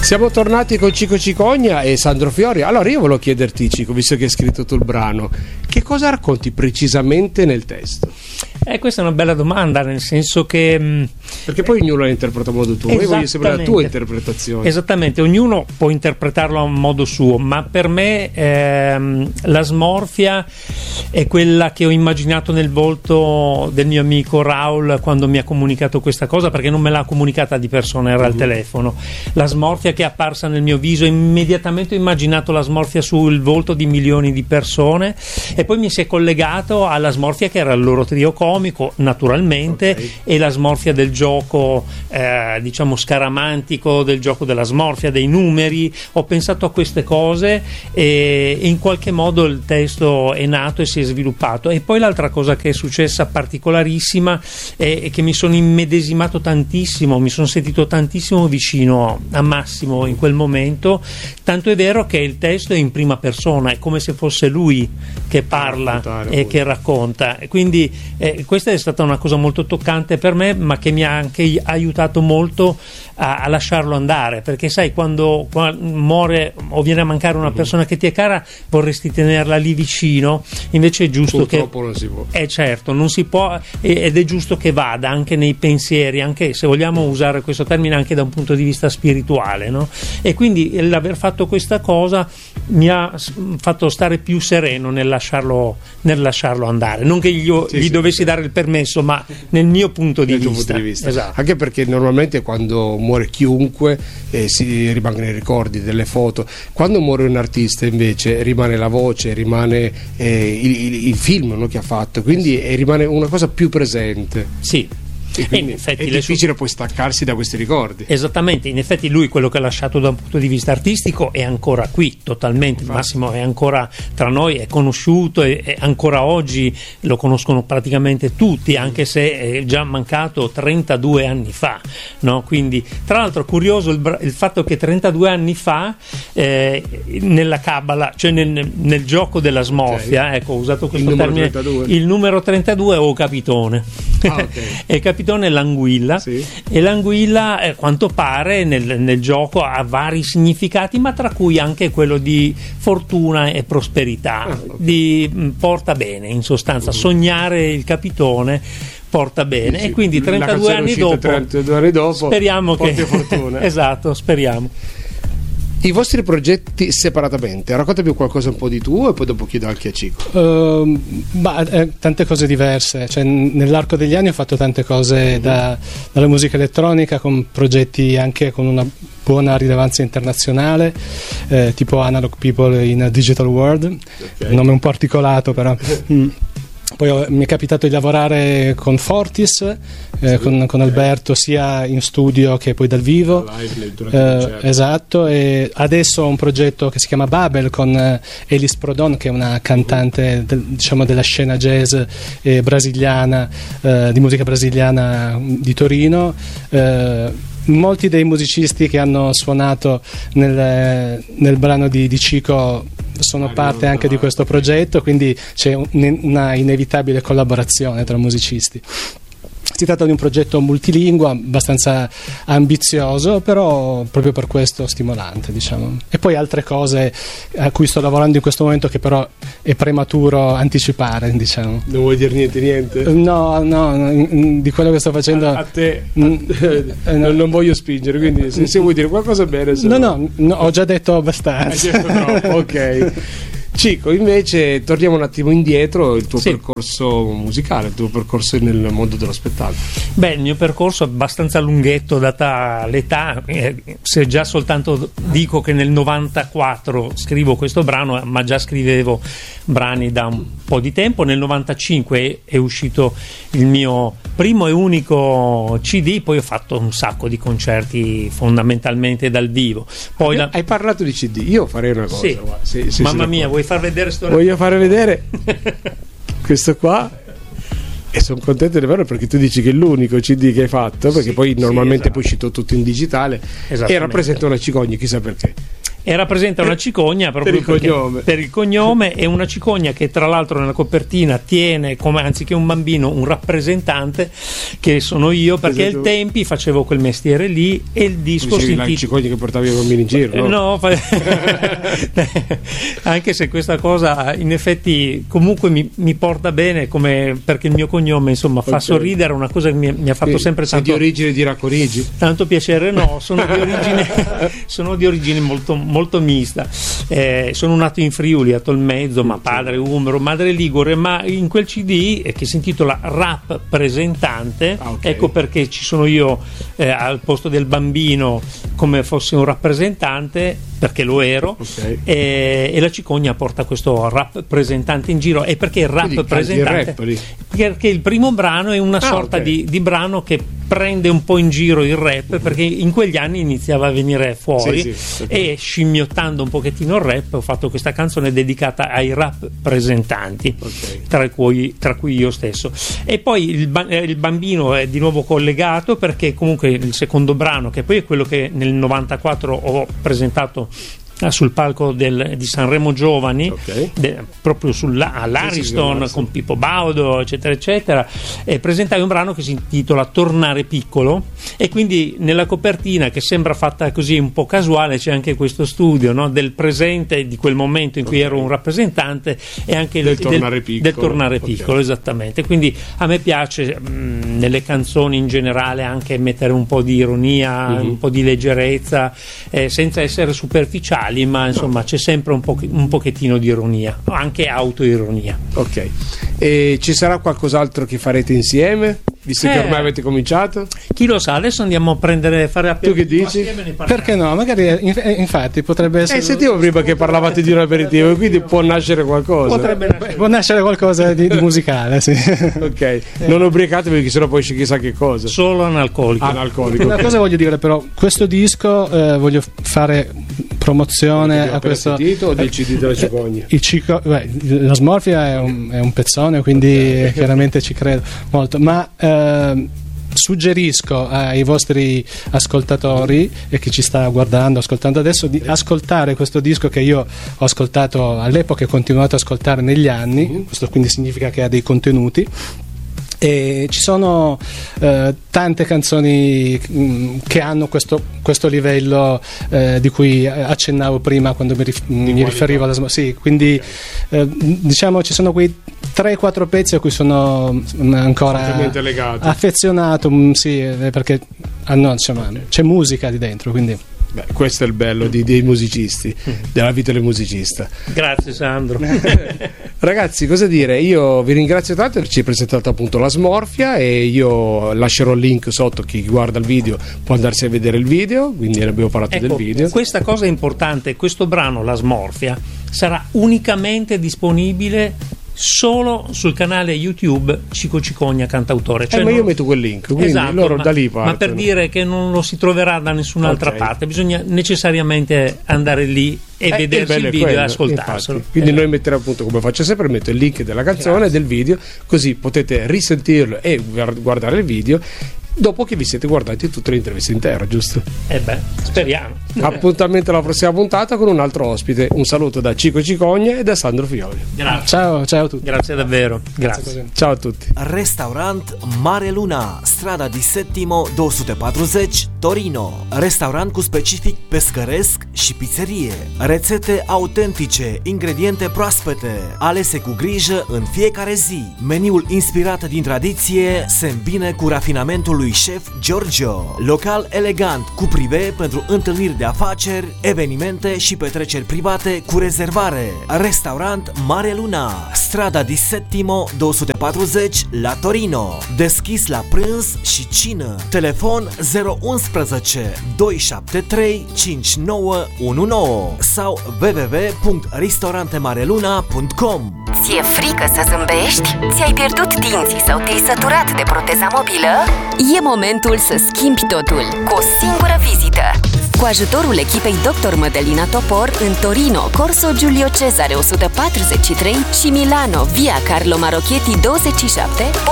Siamo tornati con Cico Cicogna e Sandro Fiori. Allora io volevo chiederti, Cico, visto che hai scritto tu il brano, che cosa racconti precisamente nel testo? Questa è una bella domanda, nel senso che... Perché poi ognuno la interpreta a modo tuo, io voglio sempre la tua interpretazione. Esattamente, ognuno può interpretarlo a modo suo, ma per me la smorfia è quella che ho immaginato nel volto del mio amico Raul quando mi ha comunicato questa cosa, perché non me l'ha comunicata di persona, era al telefono. La smorfia che è apparsa nel mio viso, immediatamente ho immaginato la smorfia sul volto di milioni di persone, e poi mi si è collegato alla smorfia che era il loro trio comico, naturalmente, okay, e la smorfia del gioco diciamo scaramantico, del gioco della smorfia, dei numeri. Ho pensato a queste cose e in qualche modo il testo è nato e si è sviluppato. E poi l'altra cosa che è successa particolarissima è che mi sono immedesimato tantissimo, mi sono sentito tantissimo vicino a Massimo in quel momento, tanto è vero che il testo è in prima persona, è come se fosse lui che parla e che racconta. Quindi questa è stata una cosa molto toccante per me, ma che mi ha anche aiutato molto a lasciarlo andare, perché sai, quando muore o viene a mancare una persona che ti è cara, vorresti tenerla lì vicino, invece è giusto purtroppo non si può. Certo, non si può, ed è giusto che vada anche nei pensieri, anche se vogliamo usare questo termine anche da un punto di vista spirituale, no? E quindi l'aver fatto questa cosa mi ha fatto stare più sereno nel lasciarlo andare, non che gli dovessi dare il permesso, ma nel mio punto di vista. Esatto. Anche perché normalmente quando muore chiunque si rimangono i ricordi delle foto, quando muore un artista invece rimane la voce, rimane il film, no, che ha fatto, quindi rimane una cosa più presente. Sì. In effetti è difficile poi staccarsi da questi ricordi. Esattamente, in effetti lui quello che ha lasciato da un punto di vista artistico è ancora qui totalmente. Infatti. Massimo è ancora tra noi, è conosciuto e ancora oggi lo conoscono praticamente tutti, anche se è già mancato 32 anni fa, no? Quindi tra l'altro curioso il fatto che 32 anni fa nella Kabbalah, cioè nel gioco della smorfia, ecco, ho usato questo termine, il numero 32 o capitone. Okay. E capitone è l'anguilla, sì. E l'anguilla, quanto pare, nel gioco ha vari significati, ma tra cui anche quello di fortuna e prosperità, di porta bene, in sostanza. Sognare il capitone porta bene, sì, e quindi 32 anni dopo speriamo che fortuna. Esatto, speriamo. I vostri progetti separatamente, raccontami qualcosa un po' di tu e poi dopo chiedo anche a Cico. Tante cose diverse, cioè, nell'arco degli anni ho fatto tante cose, dalla musica elettronica, con progetti anche con una buona rilevanza internazionale, tipo Analog People in a Digital World, un nome un po' articolato però. Poi mi è capitato di lavorare con Fortis, con Alberto, sia in studio che poi dal vivo. Esatto, e adesso ho un progetto che si chiama Babel con Elis Prodon, che è una cantante diciamo della scena jazz brasiliana, di musica brasiliana di Torino. Molti dei musicisti che hanno suonato nel brano di Cico sono parte anche di questo progetto, quindi c'è una inevitabile collaborazione tra musicisti. Si tratta di un progetto multilingua abbastanza ambizioso, però proprio per questo stimolante, diciamo. E poi altre cose a cui sto lavorando in questo momento che però è prematuro anticipare, diciamo. Non vuoi dire niente? No, di quello che sto facendo a te non voglio spingere, quindi se vuoi dire qualcosa bene. No, ho già detto abbastanza. Hai detto troppo, ok. Cico, invece torniamo un attimo indietro, il tuo percorso musicale, il tuo percorso nel mondo dello spettacolo. Beh, il mio percorso è abbastanza lunghetto data l'età, se già soltanto dico che nel 94 scrivo questo brano, ma già scrivevo brani da un po' di tempo. Nel 95 è uscito il mio primo e unico CD, poi ho fatto un sacco di concerti fondamentalmente dal vivo. Poi hai parlato di CD, io farei una cosa. Sì. Mamma mia, vuoi far vedere Voglio fare vedere questo qua, e sono contento di vero perché tu dici che è l'unico CD che hai fatto, perché poi normalmente è uscito tutto in digitale e rappresenta una cicogna, chissà perché. e rappresenta una cicogna proprio per il cognome, e una cicogna che tra l'altro nella copertina tiene come, anziché un bambino, un rappresentante che sono io, perché ai tempi facevo quel mestiere lì, e il disco si intitola la cicogna che portavi i bambini in giro, no? Anche se questa cosa in effetti comunque mi porta bene, come perché il mio cognome insomma fa sorridere, una cosa che mi ha fatto sempre tanto. Sei di origine di Racconigi? Tanto piacere, no, sono di origine molto mista. Sono nato in Friuli, a Tolmezzo, ma padre umbro, madre ligure, ma in quel CD che si intitola Rap Presentante, ecco perché ci sono io al posto del bambino come fossi un rappresentante, perché lo ero, e la cicogna porta questo rap presentante in giro. E perché il rap presentante? Perché il primo brano è una sorta di brano che prende un po' in giro il rap, perché in quegli anni iniziava a venire fuori, e scimmiottando un pochettino il rap ho fatto questa canzone dedicata ai rap presentanti, tra cui io stesso. E poi il bambino è di nuovo collegato, perché comunque il secondo brano, che poi è quello che nel 94 ho presentato sul palco di Sanremo Giovani, proprio all'Ariston, con Pippo Baudo eccetera eccetera, e presentai un brano che si intitola Tornare piccolo, e quindi nella copertina, che sembra fatta così un po' casuale, c'è anche questo studio, no? Del presente, di quel momento in cui ero un rappresentante, e anche del tornare piccolo, esattamente. Quindi a me piace nelle canzoni in generale anche mettere un po' di ironia, un po' di leggerezza, senza essere superficiali, ma insomma c'è sempre un pochettino di ironia, anche autoironia. Ok, e ci sarà qualcos'altro che farete insieme, visto che ormai avete cominciato? Chi lo sa, adesso andiamo a fare tu che dici? Perché no? Magari infatti potrebbe essere. Sentivo prima che parlavate di un aperitivo, quindi può nascere qualcosa. Può nascere qualcosa di musicale, sì. Ok, non ubriacatevi, perché sennò poi c'è chissà che cosa. Solo analcolico. Una cosa voglio dire, però, questo disco voglio fare promozione a questo o del CD della cicogna? La Smorfia è un pezzone, quindi chiaramente ci credo molto, ma suggerisco ai vostri ascoltatori e chi ci sta ascoltando adesso, di ascoltare questo disco che io ho ascoltato all'epoca e ho continuato ad ascoltare negli anni. Questo quindi significa che ha dei contenuti. E ci sono tante canzoni che hanno questo livello di cui accennavo prima quando mi riferivo alla quindi diciamo ci sono quei 3-4 pezzi a cui sono ancora affezionato, perché insomma, c'è musica di dentro, quindi questo è il bello dei musicisti, della vita del musicista. Grazie Sandro. Ragazzi, cosa dire, io vi ringrazio tanto per averci presentato appunto la Smorfia, e io lascerò il link sotto, chi guarda il video può andarsi a vedere il video, quindi ne abbiamo parlato del video. Questa cosa è importante, questo brano, la Smorfia, sarà unicamente disponibile solo sul canale YouTube Cico Cicogna Cantautore, ma io metto quel link, quindi loro da lì partono. Ma per dire che non lo si troverà da nessun'altra parte, bisogna necessariamente andare lì e vedersi il video e ascoltarselo. Quindi noi metteremo, appunto, come faccio sempre, metto il link della canzone e del video, così potete risentirlo e guardare il video dopo che vi siete guardati tutte le interviste intere, giusto? Speriamo. Appuntamento alla prossima puntata con un altro ospite. Un saluto da Cico Cicogna e da Sandro Fioli. Grazie. Ciao a tutti. Grazie davvero. Grazie. Ciao a tutti. Restaurant Mare Luna, strada di Settimo 240, Torino. Restaurant cu specific pescăresc și pizzerie. Rețete autentice, ingrediente proaspete, alese cu grijă în fiecare zi. Meniul inspirat din tradiție se îmbine cu rafinamentul lui șef Giorgio. Local elegant cu prive pentru întâlniri de afaceri, evenimente și petreceri private cu rezervare. Restaurant Mare Luna, strada di Settimo 240 la Torino. Deschis la prânz și cină. Telefon 011 273 5919 sau www.ristaurantemareluna.com. Ți-e frică să zâmbești? Ți-ai pierdut dinții sau te-ai săturat de proteza mobilă? E momentul să schimbi totul cu o singură vizită. Cu ajutorul echipei Dr. Mădălina Topor în Torino, Corso Giulio Cesare 143 și Milano, via Carlo Marocchetti 27,